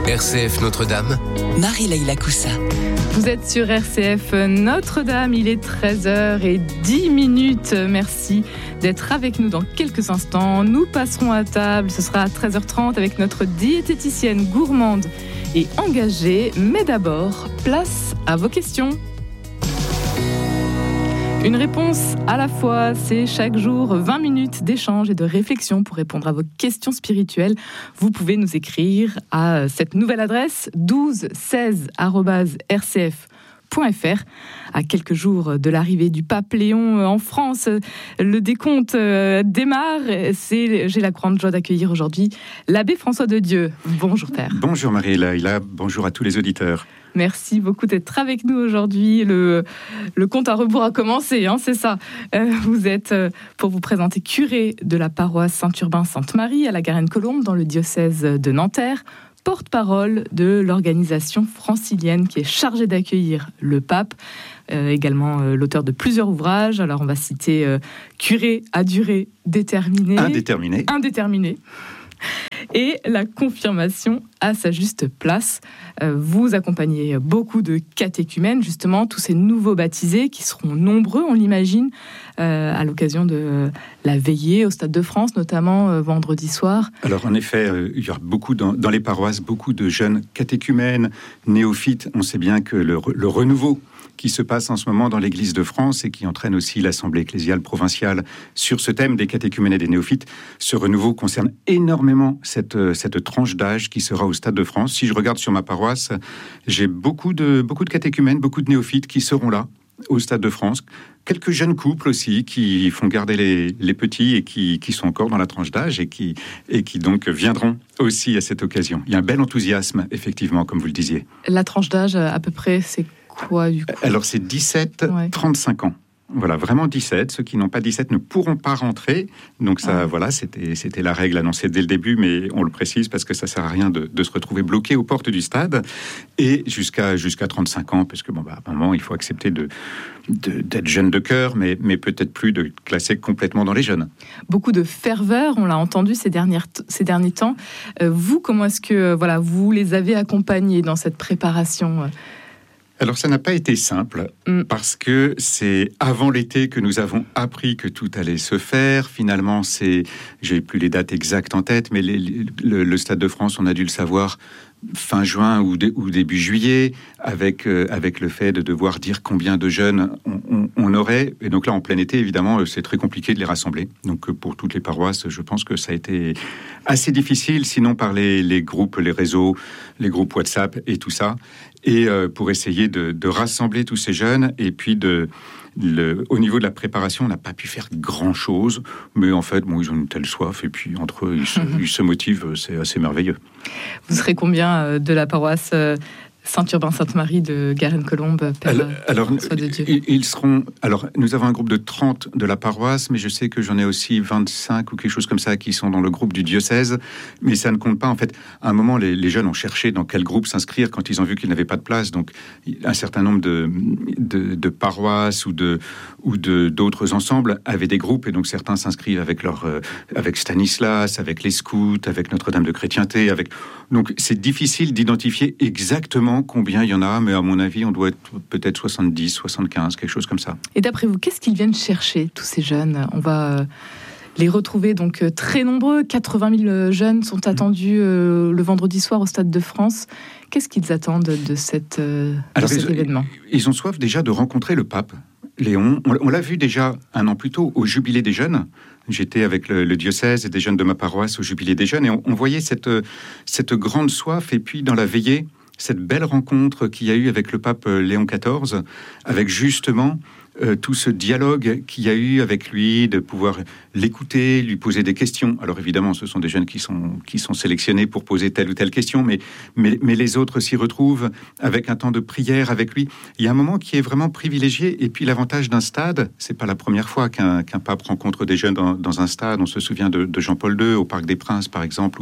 RCF Notre-Dame, Marie-Laïla Coussa. Vous êtes sur RCF Notre-Dame, il est 13h10. Merci d'être avec nous dans quelques instants. Nous passerons à table, ce sera à 13h30 avec notre diététicienne gourmande et engagée. Mais d'abord, place à vos questions. Une réponse à la fois, c'est chaque jour 20 minutes d'échange et de réflexion pour répondre à vos questions spirituelles. Vous pouvez nous écrire à cette nouvelle adresse 1216@rcf.fr. À quelques jours de l'arrivée du pape Léon en France, le décompte démarre. J'ai la grande joie d'accueillir aujourd'hui l'abbé François de Dieu. Bonjour Père. Bonjour Marie-Laïla, bonjour à tous les auditeurs. Merci beaucoup d'être avec nous aujourd'hui. Le compte à rebours a commencé, c'est ça. Vous êtes, pour vous présenter, curé de la paroisse Saint-Urbain-Sainte-Marie à la Garenne-Colombe dans le diocèse de Nanterre, porte-parole de l'organisation francilienne qui est chargée d'accueillir le pape, également l'auteur de plusieurs ouvrages. Alors on va citer Curé à durée déterminée. Indéterminée. Et la confirmation à sa juste place. Vous accompagnez beaucoup de catéchumènes, justement, tous ces nouveaux baptisés qui seront nombreux, on l'imagine, à l'occasion de la veillée au Stade de France, notamment vendredi soir. Alors en effet, il y aura beaucoup dans les paroisses, beaucoup de jeunes catéchumènes, néophytes. On sait bien que le renouveau qui se passe en ce moment dans l'Église de France et qui entraîne aussi l'Assemblée ecclésiale provinciale sur ce thème des catéchumènes et des néophytes. Ce renouveau concerne énormément cette tranche d'âge qui sera au Stade de France. Si je regarde sur ma paroisse, j'ai beaucoup de catéchumènes, beaucoup de néophytes qui seront là au Stade de France. Quelques jeunes couples aussi qui font garder les petits et qui sont encore dans la tranche d'âge et qui donc viendront aussi à cette occasion. Il y a un bel enthousiasme, effectivement, comme vous le disiez. La tranche d'âge, à peu près, c'est quoi, du coup ? Alors, c'est 17-35 ans. Voilà, vraiment 17. Ceux qui n'ont pas 17 ne pourront pas rentrer. Donc ça, voilà, c'était la règle annoncée dès le début, mais on le précise parce que ça sert à rien de se retrouver bloqué aux portes du stade. Et jusqu'à 35 ans, parce que à un moment, il faut accepter d'être jeune de cœur, mais peut-être plus de classer complètement dans les jeunes. Beaucoup de ferveur, on l'a entendu ces derniers temps. Vous, comment est-ce que vous les avez accompagnés dans cette préparation ? Alors ça n'a pas été simple, parce que c'est avant l'été que nous avons appris que tout allait se faire. Finalement, j'ai plus les dates exactes en tête, mais le Stade de France, on a dû le savoir fin juin ou début juillet, avec le fait de devoir dire combien de jeunes on aurait. Et donc là, en plein été, évidemment, c'est très compliqué de les rassembler. Donc pour toutes les paroisses, je pense que ça a été assez difficile, sinon par les groupes, les réseaux, les groupes WhatsApp et tout ça. Et pour essayer de rassembler tous ces jeunes, et puis au niveau de la préparation, on n'a pas pu faire grand-chose, mais en fait, ils ont une telle soif, et puis entre eux, ils se motivent, c'est assez merveilleux. Vous serez combien de la paroisse Saint-Urbain-Sainte-Marie de Garenne-Colombe, Père François de Dieu ? Ils seront... Alors, nous avons un groupe de 30 de la paroisse, mais je sais que j'en ai aussi 25 ou quelque chose comme ça qui sont dans le groupe du diocèse, mais ça ne compte pas. En fait, à un moment, les jeunes ont cherché dans quel groupe s'inscrire quand ils ont vu qu'ils n'avaient pas de place. Donc, un certain nombre de paroisses ou d'autres ensembles avaient des groupes, et donc certains s'inscrivent avec Stanislas, avec les scouts, avec Notre-Dame de Chrétienté. Donc, c'est difficile d'identifier exactement combien il y en a, mais à mon avis, on doit être peut-être 70, 75, quelque chose comme ça. Et d'après vous, qu'est-ce qu'ils viennent chercher, tous ces jeunes ? On va les retrouver donc très nombreux. 80 000 jeunes sont attendus le vendredi soir au Stade de France. Qu'est-ce qu'ils attendent de cet événement ? Ils ont soif déjà de rencontrer le pape Léon. On l'a vu déjà un an plus tôt au Jubilé des jeunes. J'étais avec le diocèse et des jeunes de ma paroisse au Jubilé des jeunes, et on voyait cette grande soif. Et puis dans la veillée, cette belle rencontre qu'il y a eu avec le pape Léon XIV, avec justement tout ce dialogue qu'il y a eu avec lui, de pouvoir l'écouter, lui poser des questions. Alors évidemment, ce sont des jeunes qui sont sélectionnés pour poser telle ou telle question, mais les autres s'y retrouvent avec un temps de prière avec lui. Il y a un moment qui est vraiment privilégié. Et puis l'avantage d'un stade, c'est pas la première fois qu'un pape rencontre des jeunes dans un stade. On se souvient de Jean-Paul II au Parc des Princes, par exemple,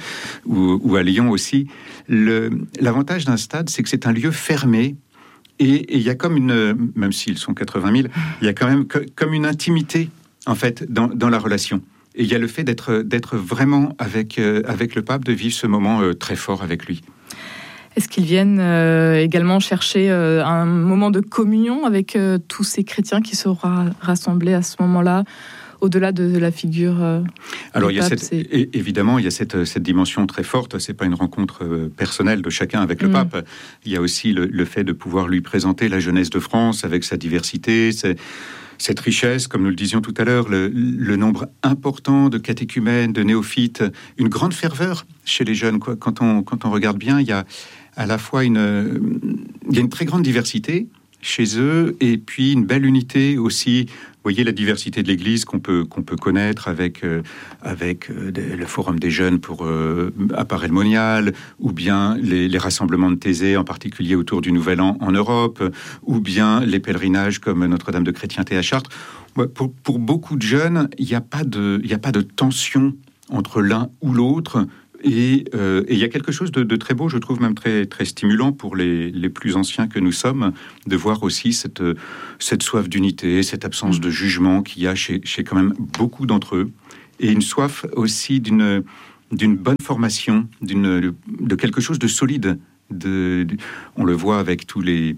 ou à Lyon aussi. L'avantage d'un stade, c'est que c'est un lieu fermé. Et il y a comme même s'ils sont 80 000, il y a quand même comme une intimité, en fait, dans la relation. Et il y a le fait d'être vraiment avec le pape, de vivre ce moment très fort avec lui. Est-ce qu'ils viennent également chercher un moment de communion avec tous ces chrétiens qui seront rassemblés à ce moment-là, au-delà de la figure Alors, du pape, évidemment, il y a cette dimension très forte. C'est pas une rencontre personnelle de chacun avec le pape. Il y a aussi le fait de pouvoir lui présenter la jeunesse de France avec sa diversité, cette richesse, comme nous le disions tout à l'heure, le nombre important de catéchumènes, de néophytes, une grande ferveur chez les jeunes. Quand on regarde bien, il y a à la fois une très grande diversité chez eux, et puis une belle unité aussi. Vous voyez la diversité de l'Église qu'on peut connaître avec le Forum des jeunes pour Apparel-Monial, ou bien les rassemblements de Thésée, en particulier autour du Nouvel An en Europe, ou bien les pèlerinages comme Notre-Dame de Chrétienté à Chartres. Pour beaucoup de jeunes, il n'y a pas de tension entre l'un ou l'autre. Et il y a quelque chose de très beau, je trouve même très, très stimulant pour les plus anciens que nous sommes, de voir aussi cette soif d'unité, cette absence de jugement qu'il y a chez quand même beaucoup d'entre eux, et une soif aussi d'une bonne formation, de quelque chose de solide. On le voit avec tous les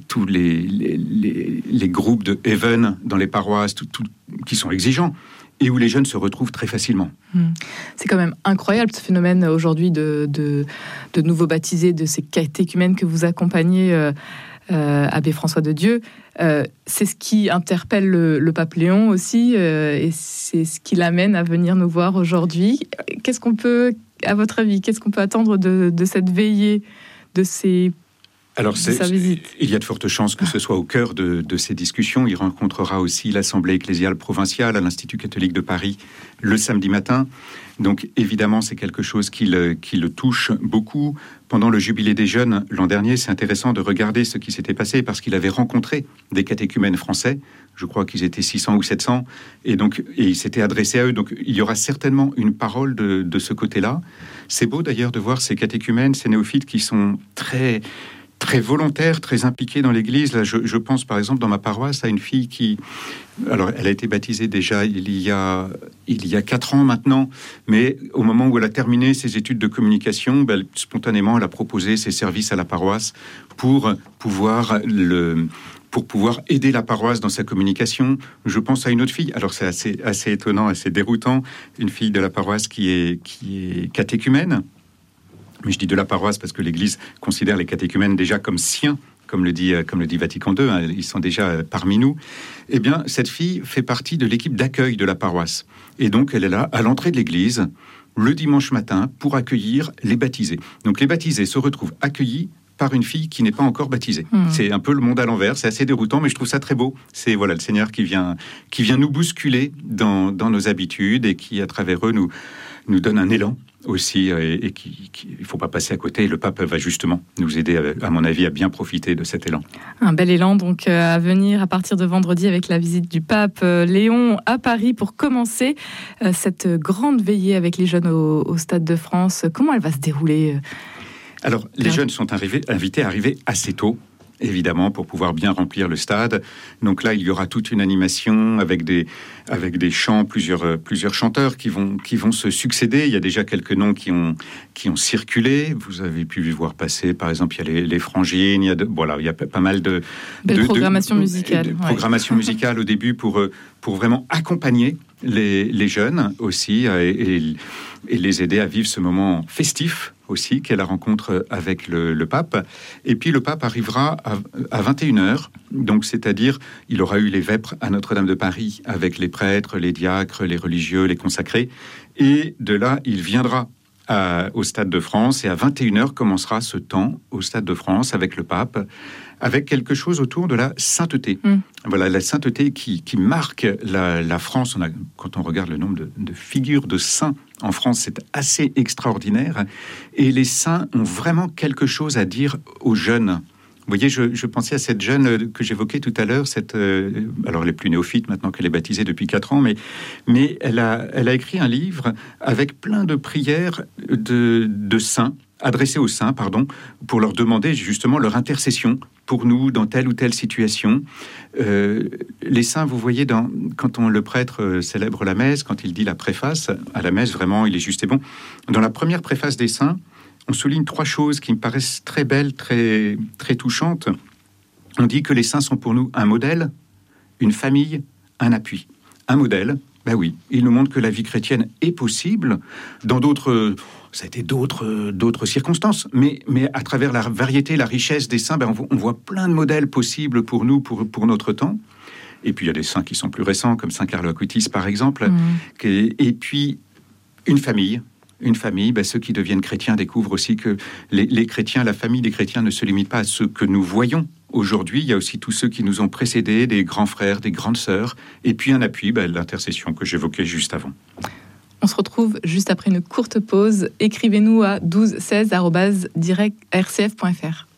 groupes de Even dans les paroisses, qui sont exigeants, et où les jeunes se retrouvent très facilement. C'est quand même incroyable ce phénomène aujourd'hui de nouveaux baptisés, de ces catéchumènes que vous accompagnez, Abbé François de Dieu. C'est ce qui interpelle le pape Léon aussi, et c'est ce qui l'amène à venir nous voir aujourd'hui. À votre avis, qu'est-ce qu'on peut attendre de cette veillée, de ces... Alors, il y a de fortes chances que ce soit au cœur de ces discussions. Il rencontrera aussi l'Assemblée ecclésiale provinciale à l'Institut catholique de Paris le samedi matin. Donc, évidemment, c'est quelque chose qui le touche beaucoup. Pendant le Jubilé des jeunes, l'an dernier, c'est intéressant de regarder ce qui s'était passé, parce qu'il avait rencontré des catéchumènes français. Je crois qu'ils étaient 600 ou 700. Et il s'était adressé à eux. Donc, il y aura certainement une parole de ce côté-là. C'est beau, d'ailleurs, de voir ces catéchumènes, ces néophytes qui sont très volontaire, très impliquée dans l'Église. Là, je pense par exemple dans ma paroisse à une fille alors elle a été baptisée déjà il y a 4 ans maintenant, mais au moment où elle a terminé ses études de communication, spontanément elle a proposé ses services à la paroisse pour pouvoir aider la paroisse dans sa communication. Je pense à une autre fille, alors c'est assez étonnant, assez déroutant, une fille de la paroisse qui est catéchumène. Mais je dis de la paroisse parce que l'Église considère les catéchumènes déjà comme siens, comme le dit Vatican II, hein, ils sont déjà parmi nous. Eh bien, cette fille fait partie de l'équipe d'accueil de la paroisse. Et donc, elle est là, à l'entrée de l'Église, le dimanche matin, pour accueillir les baptisés. Donc, les baptisés se retrouvent accueillis par une fille qui n'est pas encore baptisée. C'est un peu le monde à l'envers, c'est assez déroutant, mais je trouve ça très beau. C'est le Seigneur qui vient nous bousculer dans nos habitudes, et qui, à travers eux, nous donne un élan aussi, et il ne faut pas passer à côté. Et le pape va justement nous aider, à mon avis, à bien profiter de cet élan. Un bel élan donc à venir à partir de vendredi, avec la visite du pape Léon à Paris pour commencer cette grande veillée avec les jeunes au Stade de France. Comment elle va se dérouler ? Alors, les jeunes sont invités à arriver assez tôt, évidemment, pour pouvoir bien remplir le stade. Donc là, il y aura toute une animation avec des chants, plusieurs chanteurs qui vont se succéder. Il y a déjà quelques noms qui ont circulé. Vous avez pu voir passer, par exemple, il y a les Frangines, il y a pas mal de programmation musicale. Programmation musicale au début pour vraiment accompagner les jeunes aussi, et les aider à vivre ce moment festif aussi, qu'est la rencontre avec le pape. Et puis le pape arrivera à 21h, donc c'est-à-dire, il aura eu les vêpres à Notre-Dame de Paris avec les prêtres, les diacres, les religieux, les consacrés, et de là, il viendra au Stade de France, et à 21h commencera ce temps au Stade de France avec le pape, avec quelque chose autour de la sainteté. Voilà, la sainteté qui marque la France. Quand on regarde le nombre de figures de saints en France, c'est assez extraordinaire. Et les saints ont vraiment quelque chose à dire aux jeunes. Vous voyez, je pensais à cette jeune que j'évoquais tout à l'heure, alors elle est plus néophyte maintenant qu'elle est baptisée depuis 4 ans, mais elle a écrit un livre avec plein de prières de saints, adressées aux saints, pour leur demander justement leur intercession pour nous dans telle ou telle situation. Les saints, vous voyez, quand le prêtre célèbre la messe, quand il dit la préface à la messe, vraiment, il est juste et bon. Dans la première préface des saints, on souligne 3 choses qui me paraissent très belles, très, très touchantes. On dit que les saints sont pour nous un modèle, une famille, un appui. Un modèle, ben oui, il nous montre que la vie chrétienne est possible dans d'autres... Ça a été d'autres circonstances, mais à travers la variété, la richesse des saints, on voit plein de modèles possibles pour nous, pour notre temps. Et puis il y a des saints qui sont plus récents, comme Saint Carlo Acutis par exemple. Et puis une famille, ceux qui deviennent chrétiens découvrent aussi que les chrétiens, la famille des chrétiens ne se limite pas à ceux que nous voyons aujourd'hui. Il y a aussi tous ceux qui nous ont précédés, des grands frères, des grandes sœurs, et puis un appui, l'intercession que j'évoquais juste avant. On se retrouve juste après une courte pause. Écrivez-nous à 1216@rcf.fr.